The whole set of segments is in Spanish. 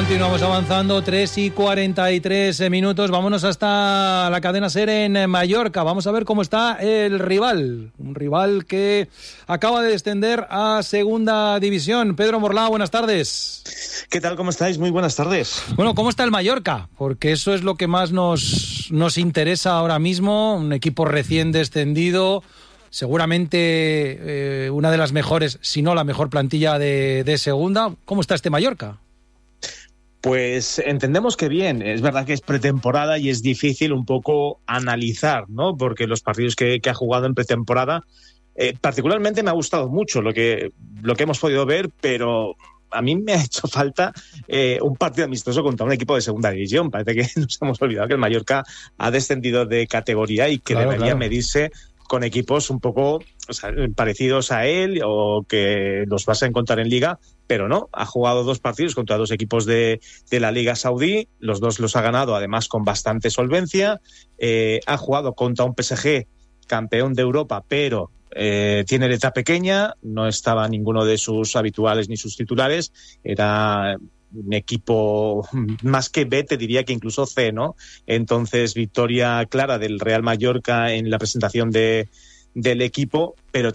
Continuamos avanzando, 3:43 Vámonos hasta la cadena SER en Mallorca. Vamos a ver cómo está el rival. Un rival que acaba de descender a segunda división. Pedro Morlá, buenas tardes. ¿Qué tal? ¿Cómo estáis? Muy buenas tardes. Bueno, ¿cómo está el Mallorca? Porque eso es lo que más nos interesa ahora mismo. Un equipo recién descendido. Seguramente una de las mejores, si no la mejor plantilla de segunda. ¿Cómo está este Mallorca? Pues entendemos que bien. Es verdad que es pretemporada y es difícil un poco analizar, ¿no? Porque los partidos que ha jugado en pretemporada, particularmente me ha gustado mucho lo que hemos podido ver, pero a mí me ha hecho falta un partido amistoso contra un equipo de segunda división. Parece que nos hemos olvidado que el Mallorca ha descendido de categoría y que debería medirse con equipos un poco, o sea, parecidos a él o que los vas a encontrar en Liga, pero no, ha jugado 2 partidos contra 2 equipos de la Liga Saudí, los 2 los ha ganado además con bastante solvencia, ha jugado contra un PSG campeón de Europa, pero tiene letra pequeña, no estaba ninguno de sus habituales ni sus titulares, era un equipo más que B, te diría que incluso C, ¿no? Entonces, victoria clara del Real Mallorca en la presentación del equipo, pero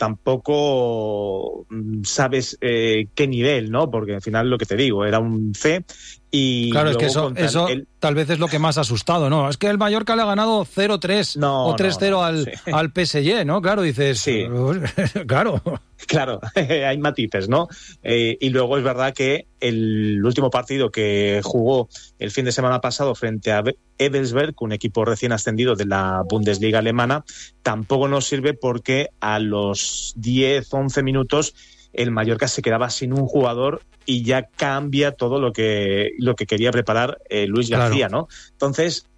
tampoco sabes qué nivel, ¿no? Porque al final lo que te digo, era un C y claro, es que eso tal vez es lo que más ha asustado, ¿no? Es que el Mallorca le ha ganado 0-3 o 3-0 al PSG, ¿no? Claro, dices... Sí. Claro. Claro, hay matices, ¿no? Y luego es verdad que el último partido que jugó el fin de semana pasado frente a Evelsberg, un equipo recién ascendido de la Bundesliga alemana, tampoco nos sirve porque a los 10-11 minutos el Mallorca se quedaba sin un jugador y ya cambia todo lo que quería preparar Luis García, ¿no? Entonces,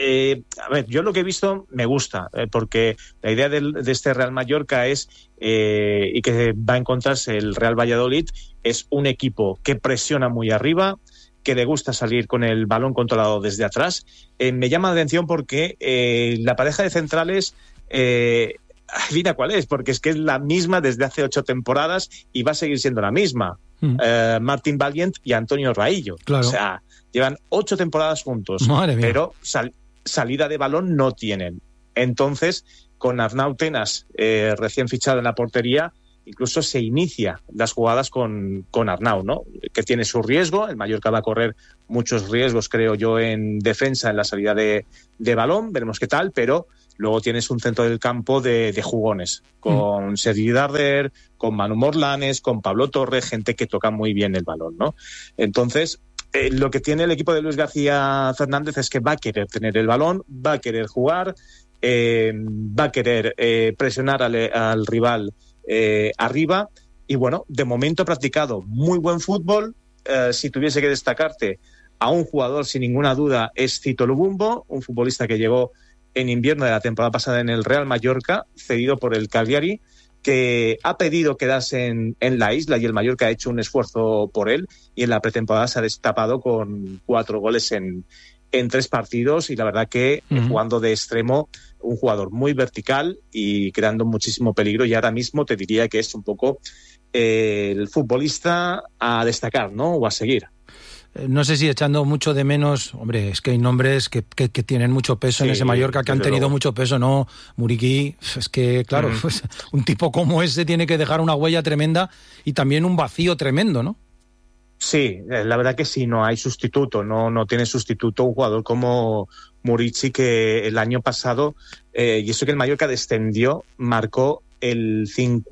a ver, yo lo que he visto me gusta, porque la idea de este Real Mallorca es, y que va a encontrarse el Real Valladolid, es un equipo que presiona muy arriba, que le gusta salir con el balón controlado desde atrás. Me llama la atención porque la pareja de centrales... adivina cuál es, porque es que es la misma desde hace 8 temporadas y va a seguir siendo la misma. Martin Valiant y Antonio Raillo. Claro. O sea, llevan 8 temporadas juntos, pero salida de balón no tienen. Entonces, con Arnau Tenas recién fichado en la portería, incluso se inicia las jugadas con Arnau, ¿no? Que tiene su riesgo. El Mallorca va a correr muchos riesgos, creo yo, en defensa, en la salida de balón. Veremos qué tal, pero luego tienes un centro del campo de jugones, con Sergi Darder, con Manu Morlanes, con Pablo Torre, gente que toca muy bien el balón, ¿no? Entonces, lo que tiene el equipo de Luis García Fernández es que va a querer tener el balón, va a querer jugar, va a querer presionar al rival arriba, y bueno, de momento ha practicado muy buen fútbol. Si tuviese que destacarte a un jugador, sin ninguna duda, es Cito Lubumbo, un futbolista que llegó en invierno de la temporada pasada en el Real Mallorca, cedido por el Cagliari, que ha pedido quedarse en la isla y el Mallorca ha hecho un esfuerzo por él, y en la pretemporada se ha destapado con 4 goles en 3 partidos, y la verdad que jugando de extremo, un jugador muy vertical y creando muchísimo peligro, y ahora mismo te diría que es un poco el futbolista a destacar, ¿no? O a seguir. No sé si echando mucho de menos, hombre, es que hay nombres que tienen mucho peso en ese Mallorca, que han tenido mucho peso, ¿no? Muriqui, es que, claro, pues, un tipo como ese tiene que dejar una huella tremenda y también un vacío tremendo, ¿no? Sí, la verdad que sí, no hay sustituto, no tiene sustituto un jugador como Muriqui, que el año pasado, y eso que el Mallorca descendió, marcó el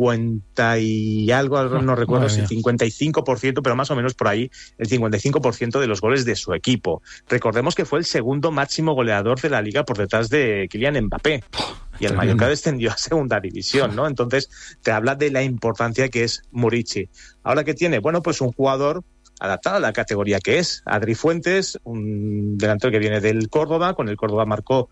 50 y algo, no recuerdo si el 55%, pero más o menos por ahí, el 55% de los goles de su equipo. Recordemos que fue el segundo máximo goleador de la Liga por detrás de Kylian Mbappé. Y el Mallorca descendió a segunda división, ¿no? Entonces, te habla de la importancia que es Muriqui. Ahora, ¿qué tiene? Bueno, pues un jugador adaptado a la categoría que es. Adri Fuentes, un delantero que viene del Córdoba, con el Córdoba marcó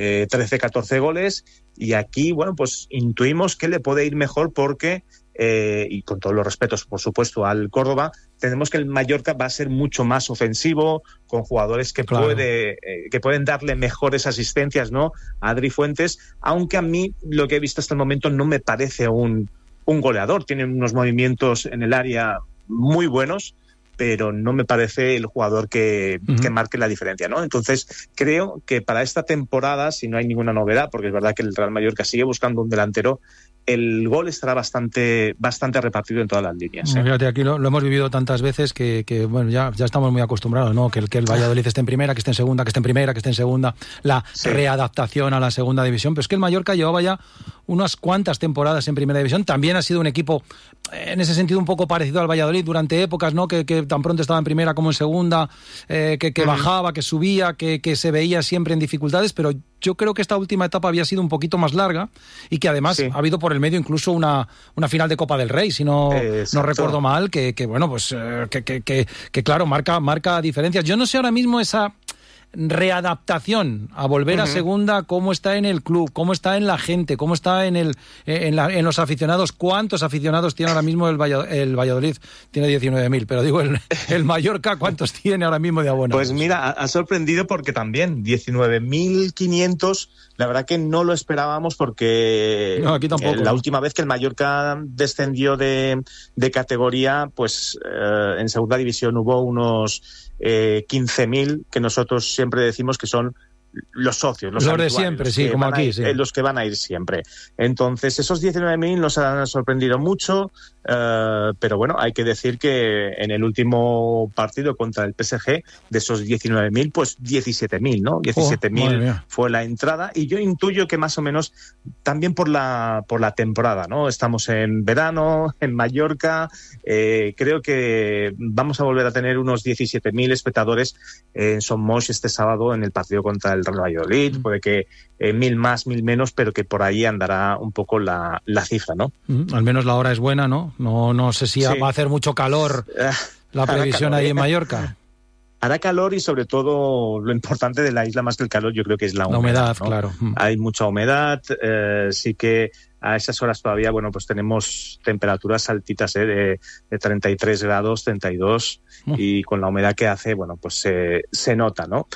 13-14 goles, y aquí, bueno, pues intuimos que le puede ir mejor porque, y con todos los respetos, por supuesto, al Córdoba, tenemos que el Mallorca va a ser mucho más ofensivo, con jugadores que pueden darle mejores asistencias, ¿no? A Adri Fuentes, aunque a mí lo que he visto hasta el momento no me parece un goleador. Tiene unos movimientos en el área muy buenos, pero no me parece el jugador que marque la diferencia, ¿no? Entonces, creo que para esta temporada, si no hay ninguna novedad, porque es verdad que el Real Mallorca sigue buscando un delantero, el gol estará bastante repartido en todas las líneas. Fíjate, aquí lo hemos vivido tantas veces que bueno, ya estamos muy acostumbrados, ¿no? Que el Valladolid esté en primera, que esté en segunda, que esté en primera, que esté en segunda, la readaptación a la segunda división, pero es que el Mallorca llevaba ya unas cuantas temporadas en primera división, también ha sido un equipo en ese sentido un poco parecido al Valladolid durante épocas, ¿no? Que tan pronto estaba en primera como en segunda, que bajaba, que subía, que se veía siempre en dificultades, pero yo creo que esta última etapa había sido un poquito más larga y que además ha habido por el medio incluso una final de Copa del Rey, si no recuerdo mal, que bueno, pues que claro, marca diferencias. Yo no sé ahora mismo esa readaptación a volver a segunda, cómo está en el club, cómo está en la gente, cómo está en los aficionados, cuántos aficionados tiene ahora mismo el Valladolid. Tiene 19.000, pero digo el Mallorca, ¿cuántos tiene ahora mismo de abonados? Pues mira, ha sorprendido porque también 19.500, la verdad que no lo esperábamos porque no, aquí tampoco, la última vez que el Mallorca descendió de categoría, pues en segunda división hubo unos 15.000 que nosotros siempre decimos que son los socios, los de siempre, sí, como aquí, sí. Los que van a ir siempre. Entonces, esos 19.000 nos han sorprendido mucho, pero bueno, hay que decir que en el último partido contra el PSG, de esos 19.000, pues 17.000, ¿no? 17.000 fue la entrada, y yo intuyo que más o menos también por la temporada, ¿no? Estamos en verano, en Mallorca, creo que vamos a volver a tener unos 17.000 espectadores en Son Moix este sábado en el partido contra el Real Valladolid. Puede que 1.000 más, 1.000 menos, pero que por ahí andará un poco la cifra, ¿no? Al menos la hora es buena, ¿no? No sé si va a hacer mucho calor la previsión ahí en Mallorca. Hará calor y sobre todo lo importante de la isla más que el calor yo creo que es la humedad, ¿no? Claro. Hay mucha humedad, sí que a esas horas todavía, bueno, pues tenemos temperaturas altitas, de 33 grados, 32, y con la humedad que hace, bueno, pues se nota, ¿no?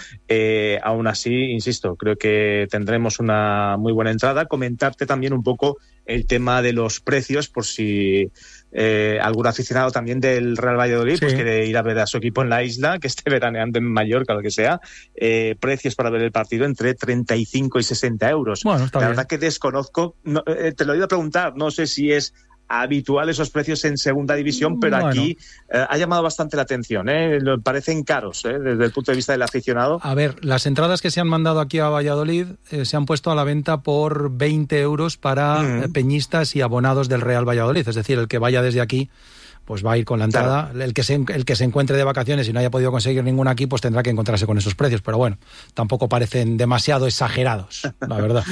Aún así, insisto, creo que tendremos una muy buena entrada. Comentarte también un poco el tema de los precios, por si algún aficionado también del Real Valladolid pues quiere ir a ver a su equipo en la isla, que esté veraneando en Mallorca, lo que sea. Precios para ver el partido entre 35 y 60 euros. Bueno, está bien. Verdad que desconozco, te lo iba a preguntar, no sé si es habitual esos precios en segunda división, pero aquí ha llamado bastante la atención, parecen caros, desde el punto de vista del aficionado. A ver, las entradas que se han mandado aquí a Valladolid se han puesto a la venta por 20 euros para peñistas y abonados del Real Valladolid, es decir, el que vaya desde aquí pues va a ir con la entrada. Claro. El que se encuentre de vacaciones y no haya podido conseguir ninguna aquí, pues tendrá que encontrarse con esos precios, pero bueno, tampoco parecen demasiado exagerados, la verdad.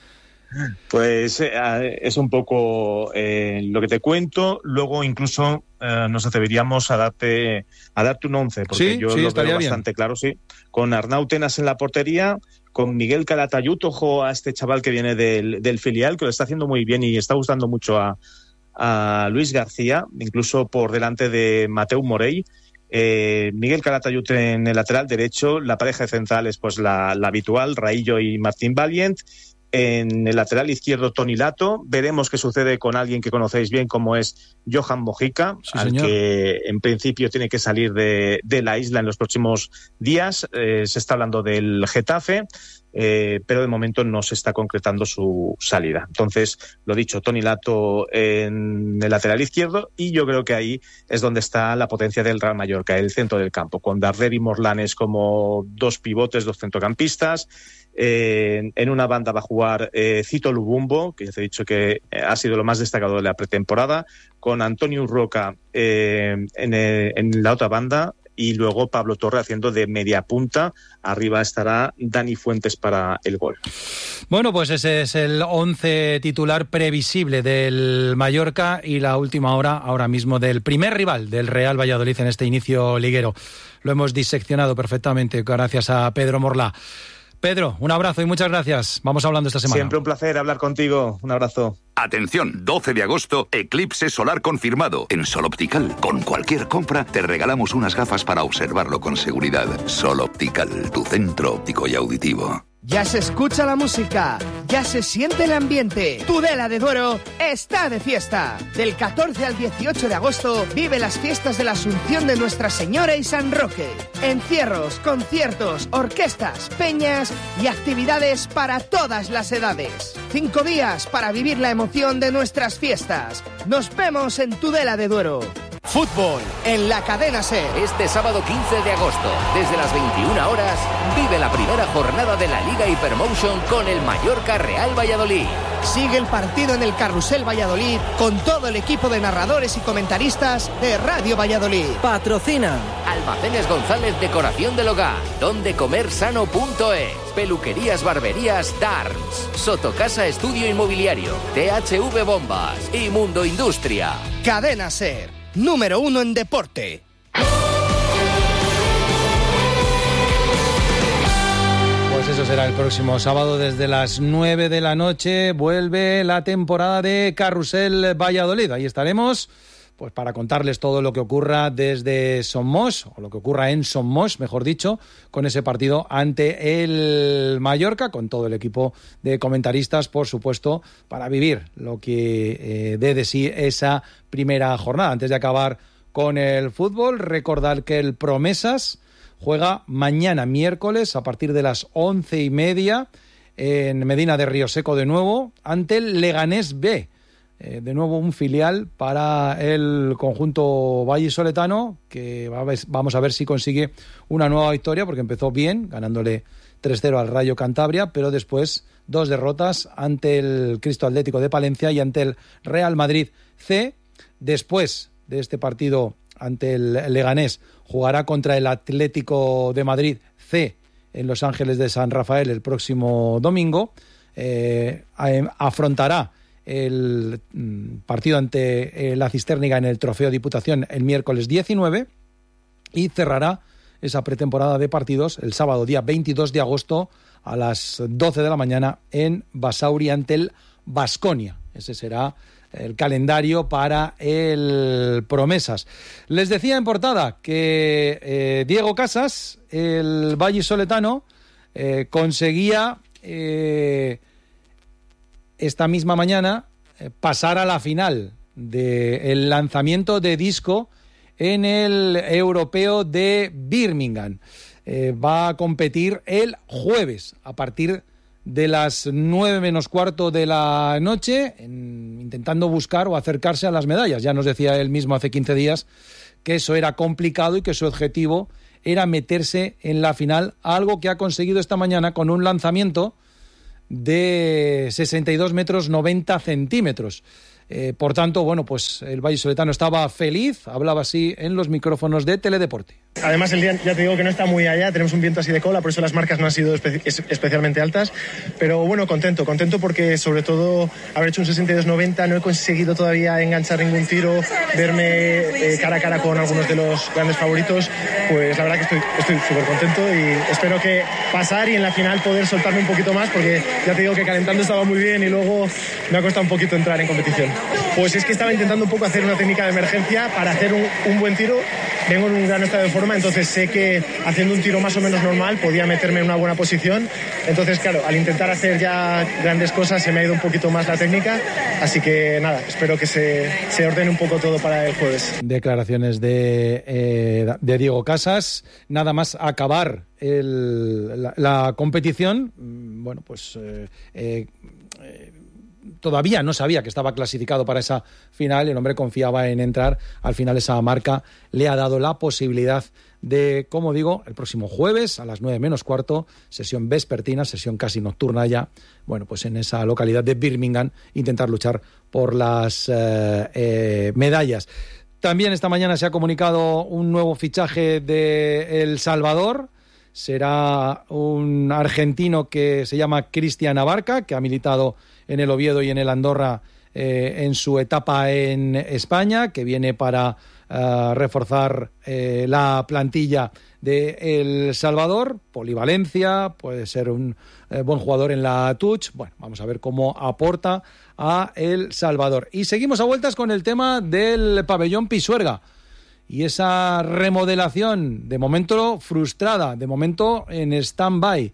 Pues es un poco lo que te cuento. Luego incluso nos atreveríamos a darte un 11, porque yo lo veo bastante claro, sí. Con Arnau Tenas en la portería, con Miguel Calatayud, ojo a este chaval que viene del filial, que lo está haciendo muy bien y está gustando mucho a Luis García, incluso por delante de Mateu Morell. Miguel Calatayud en el lateral derecho, la pareja de centrales pues la habitual, Raillo y Martín Valiente. En el lateral izquierdo, Toni Lato. Veremos qué sucede con alguien que conocéis bien, como es Johan Mojica, al que en principio tiene que salir de la isla en los próximos días. Se está hablando del Getafe, pero de momento no se está concretando su salida. Entonces, lo dicho, Toni Lato en el lateral izquierdo, y yo creo que ahí es donde está la potencia del Real Mallorca, el centro del campo, con Darder y Morlanes como dos pivotes, dos centrocampistas. En una banda va a jugar Cito Lubumbo, que ya te he dicho que ha sido lo más destacado de la pretemporada, con Antonio Roca en la otra banda, y luego Pablo Torre haciendo de media punta. Arriba estará Dani Fuentes para el gol. Bueno, pues ese es el 11 titular previsible del Mallorca y la última hora ahora mismo del primer rival del Real Valladolid en este inicio liguero. Lo hemos diseccionado perfectamente gracias a Pedro Morla. Pedro, un abrazo y muchas gracias. Vamos hablando esta semana. Siempre un placer hablar contigo. Un abrazo. Atención, 12 de agosto, eclipse solar confirmado en Sol Optical. Con cualquier compra te regalamos unas gafas para observarlo con seguridad. Sol Optical, tu centro óptico y auditivo. Ya se escucha la música, ya se siente el ambiente. Tudela de Duero está de fiesta. Del 14 al 18 de agosto vive las fiestas de la Asunción de Nuestra Señora y San Roque. Encierros, conciertos, orquestas, peñas y actividades para todas las edades. 5 días para vivir la emoción de nuestras fiestas. Nos vemos en Tudela de Duero. Fútbol en la cadena SER. Este sábado 15 de agosto, desde las 21 horas, vive la primera jornada de la Liga Hypermotion con el Mallorca Real Valladolid. Sigue el partido en el Carrusel Valladolid con todo el equipo de narradores y comentaristas de Radio Valladolid. Patrocina Almacenes González Decoración del Hogar, dondecomersano.es, Peluquerías Barberías Darms, Sotocasa Estudio Inmobiliario, THV Bombas y Mundo Industria. Cadena SER, número 1 en deporte. Pues eso será el próximo sábado desde las 9 de la noche. Vuelve la temporada de Carrusel Valladolid. Ahí estaremos pues para contarles todo lo que ocurra desde Somos, o lo que ocurra en Somos, mejor dicho, con ese partido ante el Mallorca, con todo el equipo de comentaristas, por supuesto, para vivir lo que dé de sí esa primera jornada. Antes de acabar con el fútbol, recordar que el Promesas juega mañana miércoles a partir de las 11:30 en Medina de Rioseco de nuevo ante el Leganés B. De nuevo un filial para el conjunto vallisoletano que vamos a ver si consigue una nueva victoria, porque empezó bien ganándole 3-0 al Rayo Cantabria, pero después 2 derrotas ante el Cristo Atlético de Palencia y ante el Real Madrid C. Después de este partido ante el Leganés jugará contra el Atlético de Madrid C en Los Ángeles de San Rafael el próximo domingo. Afrontará el partido ante la Cisterniga en el Trofeo Diputación el miércoles 19 y cerrará esa pretemporada de partidos el sábado día 22 de agosto a las 12 de la mañana en Basauri ante el Baskonia. Ese será el calendario para el Promesas. Les decía en portada que Diego Casas, el vallisoletano, conseguía esta misma mañana pasar a la final del lanzamiento de disco en el europeo de Birmingham. Va a competir el jueves a partir de las 9 menos cuarto de la noche, intentando buscar o acercarse a las medallas. Ya nos decía él mismo hace 15 días que eso era complicado y que su objetivo era meterse en la final, algo que ha conseguido esta mañana con un lanzamiento de 62 metros 90 centímetros. Por tanto, bueno, pues el vallisoletano estaba feliz, hablaba así en los micrófonos de Teledeporte. Además, el día, ya te digo que no está muy allá, tenemos un viento así de cola, por eso las marcas no han sido especialmente altas, pero bueno, contento porque sobre todo haber hecho un 62-90, no he conseguido todavía enganchar ningún tiro, verme cara a cara con algunos de los grandes favoritos, pues la verdad que estoy súper contento y espero que pasar y en la final poder soltarme un poquito más, porque ya te digo que calentando estaba muy bien y luego me ha costado un poquito entrar en competición. Pues es que estaba intentando un poco hacer una técnica de emergencia para hacer un buen tiro. Vengo en un gran estado de forma, entonces sé que haciendo un tiro más o menos normal podía meterme en una buena posición. Entonces, claro, al intentar hacer ya grandes cosas se me ha ido un poquito más la técnica. Así que nada, espero que se ordene un poco todo para el jueves. Declaraciones de Diego Casas. Nada más acabar la competición, bueno, pues todavía no sabía que estaba clasificado para esa final. El hombre confiaba en entrar. Al final esa marca le ha dado la posibilidad de, como digo, el próximo jueves a las 9 menos cuarto, sesión vespertina, sesión casi nocturna ya, bueno, pues en esa localidad de Birmingham, intentar luchar por las medallas. También esta mañana se ha comunicado un nuevo fichaje de El Salvador. Será un argentino que se llama Cristian Abarca, que ha militado en el Oviedo y en el Andorra en su etapa en España, que viene para reforzar la plantilla de El Salvador. Polivalencia, puede ser un buen jugador en la touch. Bueno, vamos a ver cómo aporta a El Salvador. Y seguimos a vueltas con el tema del pabellón Pisuerga y esa remodelación, de momento frustrada, de momento en stand-by,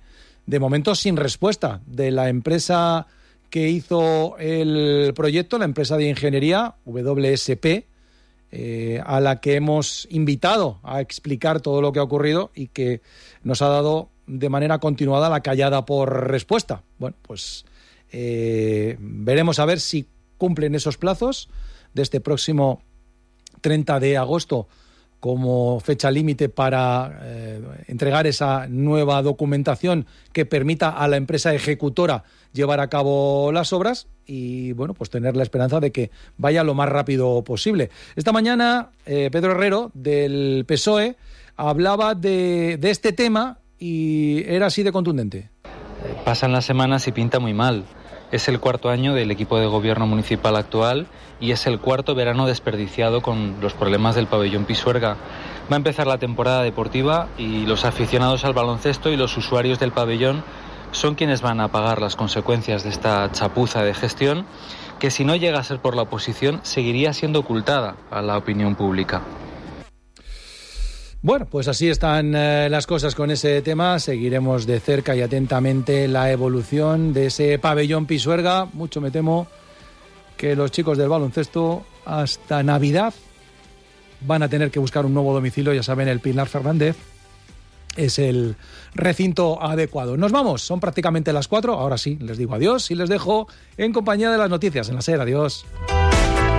de momento sin respuesta de la empresa que hizo el proyecto, la empresa de ingeniería WSP, a la que hemos invitado a explicar todo lo que ha ocurrido y que nos ha dado de manera continuada la callada por respuesta. Bueno, pues veremos a ver si cumplen esos plazos de este próximo 30 de agosto como fecha límite para entregar esa nueva documentación que permita a la empresa ejecutora llevar a cabo las obras y, bueno, pues tener la esperanza de que vaya lo más rápido posible. Esta mañana Pedro Herrero, del PSOE, hablaba de este tema y era así de contundente. Pasan las semanas y pinta muy mal. Es el cuarto año del equipo de gobierno municipal actual y es el cuarto verano desperdiciado con los problemas del pabellón Pisuerga. Va a empezar la temporada deportiva y los aficionados al baloncesto y los usuarios del pabellón son quienes van a pagar las consecuencias de esta chapuza de gestión que, si no llega a ser por la oposición, seguiría siendo ocultada a la opinión pública. Bueno, pues así están las cosas con ese tema. Seguiremos de cerca y atentamente la evolución de ese pabellón Pisuerga. Mucho me temo que los chicos del baloncesto hasta Navidad van a tener que buscar un nuevo domicilio. Ya saben, el Pilar Fernández es el recinto adecuado. Nos vamos, son prácticamente las 4. Ahora sí, les digo adiós y les dejo en compañía de las noticias en la SER. Adiós.